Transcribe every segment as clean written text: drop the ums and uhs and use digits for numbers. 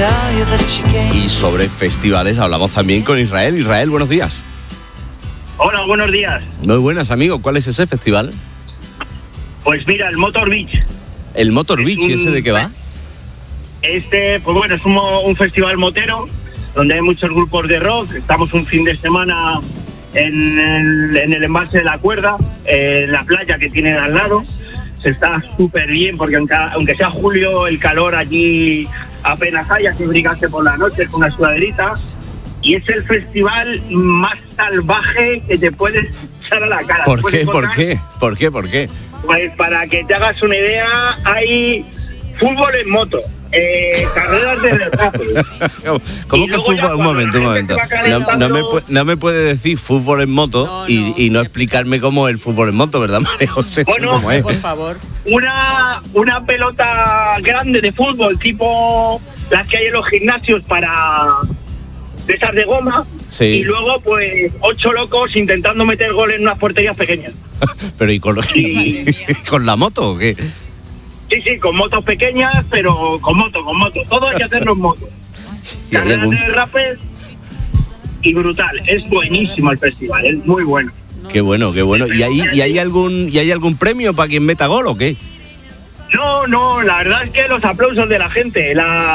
Y sobre festivales hablamos también con Israel. Israel, buenos días. Hola, buenos días. Muy buenas, amigo. ¿Cuál es ese festival? Pues mira, el Motor Beach. ¿El Motor Beach? ¿Y ese de qué va? Pues bueno, es un festival motero donde hay muchos grupos de rock. Estamos un fin de semana en el embalse de la Cuerda, en la playa que tienen al lado. Se está súper bien porque aunque sea julio, el calor allí apenas hay que brigarse por la noche con una sudaderita. Y es el festival más salvaje que te puedes echar a la cara. ¿Por qué? ¿Por qué? Pues para que te hagas una idea, hay fútbol en moto, carreras de derrape. ¿Cómo que fútbol? Un momento. No me puede decir fútbol en moto y no explicarme cómo es el fútbol en moto, ¿verdad, María José? Bueno, ¿Cómo es? Por favor. Una pelota grande de fútbol, tipo las que hay en los gimnasios de esas de goma, sí. Y luego pues 8 locos intentando meter goles en unas porterías pequeñas. Pero ¿y con la moto o qué? Sí, con motos pequeñas, pero con moto. Todo hay que hacerlo en moto. Carreras de derrapes y brutal. Es buenísimo el festival, es muy bueno. Qué bueno. ¿Y hay algún premio para quien meta gol o qué? No, la verdad es que los aplausos de la gente,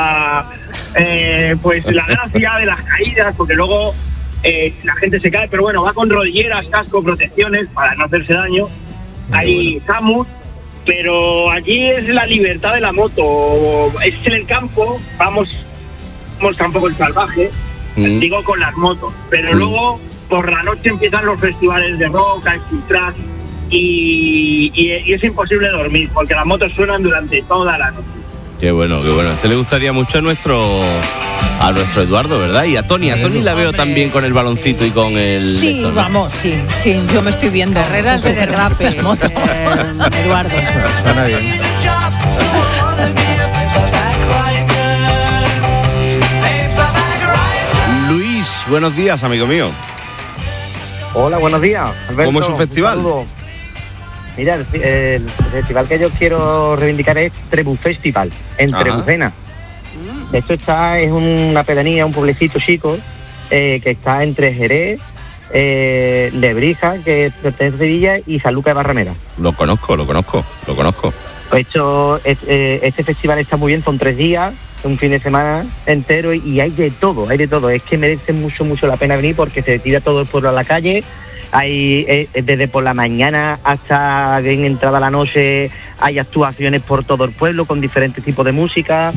pues la gracia de las caídas, porque luego la gente se cae, pero bueno, va con rodilleras, casco, protecciones para no hacerse daño. Hay SAMUR, pero allí es la libertad de la moto. Es en el campo, vamos tampoco el salvaje, digo con las motos, pero luego por la noche empiezan los festivales de rock, a infiltrar. Y es imposible dormir porque las motos suenan durante toda la noche. Qué bueno. Este le gustaría mucho a nuestro Eduardo, ¿verdad? Y a Tony la veo también con el baloncito y con el... Sí, esto, ¿no? vamos, sí, yo me estoy viendo. Carreras de derrape, Eduardo. Suena bien. Luis, buenos días, amigo mío. Hola, buenos días, Alberto. ¿Cómo es su festival? Mira, el festival que yo quiero reivindicar es Trebú Festival, en Trebucena. Esto es una pedanía, un pueblecito chico, que está entre Jerez, Lebrija, que pertenece a Sevilla, y Sanlúcar de Barrameda. Lo conozco. Este festival está muy bien, son 3 días, un fin de semana entero, y hay de todo. Es que merece mucho la pena venir porque se tira todo el pueblo a la calle. Hay desde por la mañana hasta bien entrada la noche, hay actuaciones por todo el pueblo con diferentes tipos de música,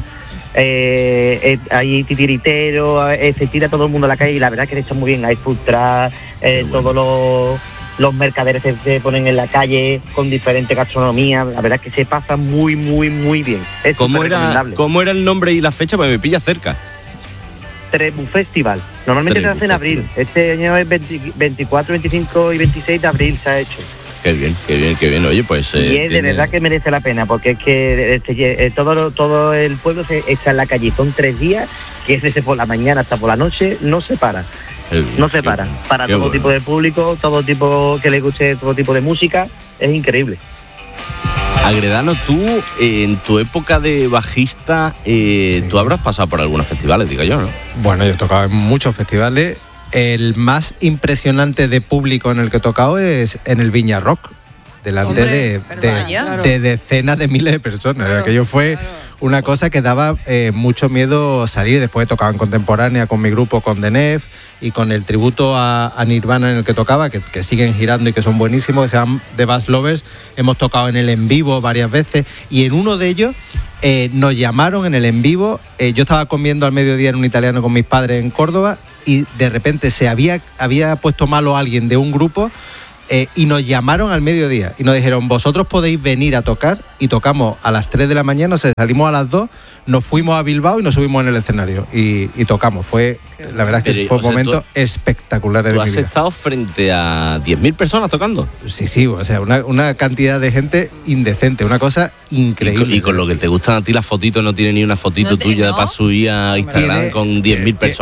hay titiriteros, se tira todo el mundo a la calle y la verdad que está muy bien. Hay food truck, todos los mercaderes se ponen en la calle con diferentes gastronomías, la verdad que se pasa muy bien. Es ¿Cómo era el nombre y la fecha? Porque me pilla cerca. Trebú Festival. Normalmente Trebú se hace en abril. Este año es 24, 25 y 26 de abril se ha hecho. Qué bien. Oye, pues... y es de verdad que merece la pena, porque es que todo el pueblo está en la calle. Son 3 días, que es desde por la mañana hasta por la noche, no se para. Para todo tipo de público, todo tipo que le guste, todo tipo de música. Es increíble. Agredano, tú, en tu época de bajista, tú habrás pasado por algunos festivales, digo yo, ¿no? Bueno, yo he tocado en muchos festivales. El más impresionante de público en el que he tocado es en el Viña Rock, delante de decenas de miles de personas. Claro, aquello fue una cosa que daba mucho miedo salir. Después he tocado en contemporánea con mi grupo, con The Nef, y con el tributo a Nirvana en el que tocaba, que siguen girando y que son buenísimos, que se llaman The Bass Lovers. Hemos tocado en el en vivo varias veces, y en uno de ellos nos llamaron en el en vivo. Yo estaba comiendo al mediodía en un italiano con mis padres en Córdoba, y de repente se había puesto malo alguien de un grupo, y nos llamaron al mediodía y nos dijeron: vosotros podéis venir a tocar. Y tocamos a las 3 de la mañana, salimos a las 2, nos fuimos a Bilbao y nos subimos en el escenario y tocamos. La verdad es que fue un momento espectacular de mi vida. ¿Tú has estado frente a 10.000 personas tocando? Sí, o sea, una cantidad de gente indecente, una cosa increíble. Y con lo que te gustan a ti las fotitos, no tiene ni una fotito tuya para subir a Instagram con 10.000 personas.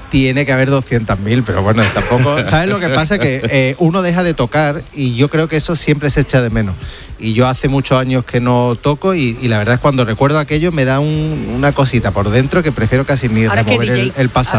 tiene que haber 200.000, pero bueno, tampoco... ¿Sabes lo que pasa? Que uno deja de tocar y yo creo que eso siempre se echa de menos. Y yo hace muchos años que no toco y la verdad es que cuando recuerdo aquello me da una cosita por dentro que prefiero casi ni remover el pasado.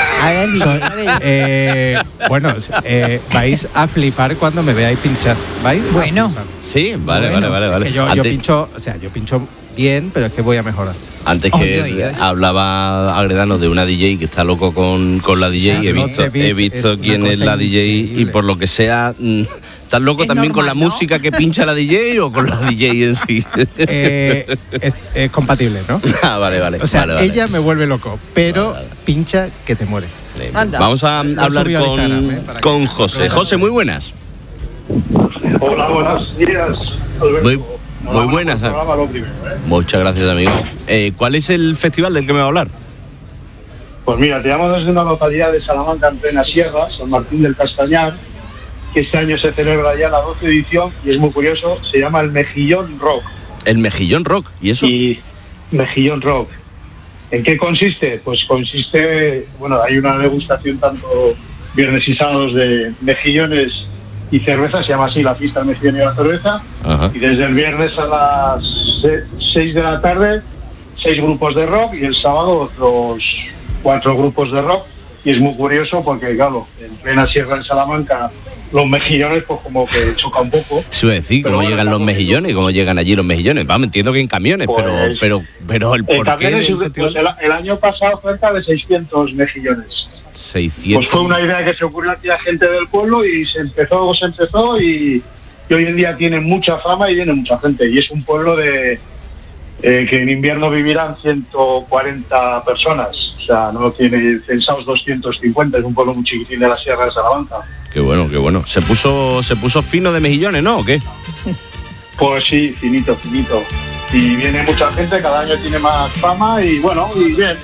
Bueno, vais a flipar cuando me veáis pinchar. ¿Vais? Bueno. Sí, vale. Yo pincho, yo pincho bien, pero es que voy a mejorar. Antes que hablaba Agredano de una DJ que está loco con la DJ, he visto quién es la DJ increíble. Y por lo que sea, ¿estás loco también normal, con la música que pincha la DJ o con la DJ en sí? Es compatible, ¿no? Vale. O sea, vale. Ella me vuelve loco, pero pincha que te muere. Vamos a hablar con José. José, muy buenas. Hola, buenos días, Alberto. Muy buenas. Muchas gracias, amigo. ¿Cuál es el festival del que me va a hablar? Pues mira, te llamo desde una localidad de Salamanca, en plena sierra, San Martín del Castañar, que este año se celebra ya la 12ª edición y es muy curioso, se llama el Mejillón Rock. ¿El Mejillón Rock? ¿Y eso? Y Mejillón Rock. ¿En qué consiste? Pues consiste, bueno, hay una degustación tanto viernes y sábados de mejillones y cerveza, se llama así la fiesta del mejillón y la cerveza. Ajá. Y desde el viernes a las 6 de la tarde 6 grupos de rock y el sábado otros 4 grupos de rock. Y es muy curioso porque, claro, en plena sierra de Salamanca los mejillones pues como que choca un poco. Se iba a decir, ¿cómo llegan los mejillones? ¿Cómo llegan allí los mejillones? Vamos, entiendo que en camiones, pues, pero el porqué del festival... Pues el año pasado cerca de 600 mejillones. 600. Pues fue una idea que se ocurrió aquí a gente del pueblo y se empezó y hoy en día tiene mucha fama y viene mucha gente. Y es un pueblo que en invierno vivirán 140 personas. O sea, no tiene censados 250, es un pueblo muy chiquitín de la Sierra de Salamanca. Qué bueno. Se puso fino de mejillones, ¿no? ¿O qué? Pues sí, finito. Y viene mucha gente, cada año tiene más fama y bueno, y bien.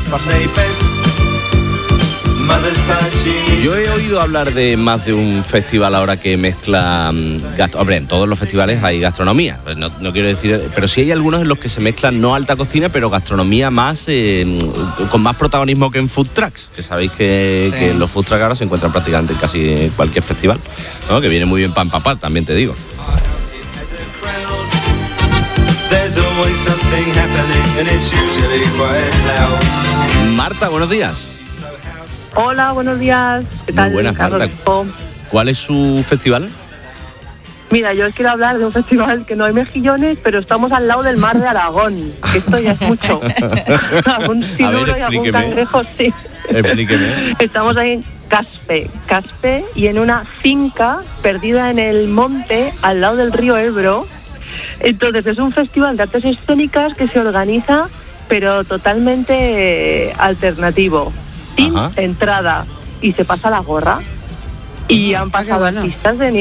Yo he oído hablar de más de un festival ahora que mezcla hombre, en todos los festivales hay gastronomía, no quiero decir, pero sí hay algunos en los que se mezclan no alta cocina, pero gastronomía más con más protagonismo que en food trucks, que sabéis que los food trucks ahora se encuentran prácticamente en casi cualquier festival, ¿no? Que viene muy bien para empapar, también te digo. Marta, buenos días. Hola, buenos días. ¿Qué tal? Muy buenas, Marta. ¿Cuál es su festival? Mira, yo os quiero hablar de un festival que no hay mejillones, pero estamos al lado del mar de Aragón, que esto ya es mucho. Algún siluro y algún cangrejo, sí. Explíqueme. Estamos ahí en Caspe, y en una finca perdida en el monte, al lado del río Ebro. Entonces es un festival de artes escénicas que se organiza, pero totalmente alternativo. Sin entrada y se pasa la gorra y han pasado artistas de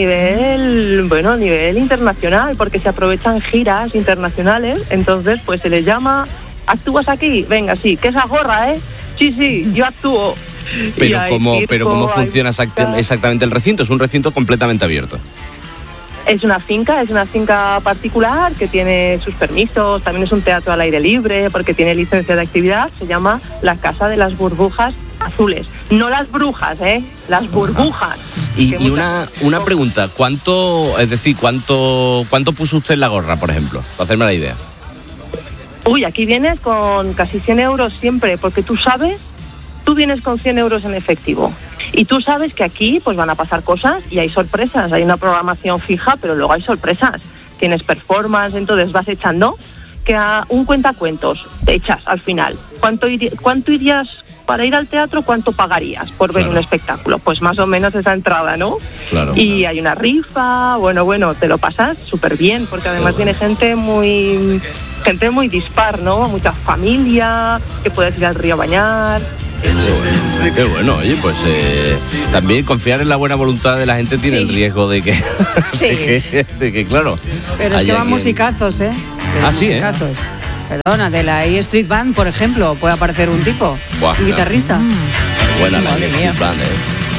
nivel internacional porque se aprovechan giras internacionales, entonces pues se les llama, ¿actúas aquí? Venga, sí, ¿qué es esa gorra, Sí, yo actúo. Pero ¿cómo funciona exactamente el recinto? Es un recinto completamente abierto. Es una finca particular que tiene sus permisos, también es un teatro al aire libre porque tiene licencia de actividad, se llama la Casa de las Burbujas Azules. No las brujas, las burbujas. Y una pregunta, ¿cuánto puso usted en la gorra, por ejemplo? Para hacerme la idea. Uy, aquí vienes con casi 100 euros siempre, porque tú vienes con 100 euros en efectivo. Y tú sabes que aquí pues van a pasar cosas y hay sorpresas, hay una programación fija, pero luego hay sorpresas. Tienes performance, entonces vas echando que a un cuentacuentos te echas al final. ¿Cuánto irías para ir al teatro? ¿Cuánto pagarías por ver un espectáculo? Pues más o menos esa entrada, ¿no? Claro. Y hay una rifa, bueno, te lo pasas súper bien, porque además viene gente muy dispar, ¿no? Mucha familia, que puedes ir al río a bañar. Qué bueno, oye, pues también confiar en la buena voluntad de la gente tiene el riesgo de que, de que claro. Pero es que van musicazos, musicazos. Perdona, de la E Street Band, por ejemplo, puede aparecer un tipo, un guitarrista. Buena la E Street Band,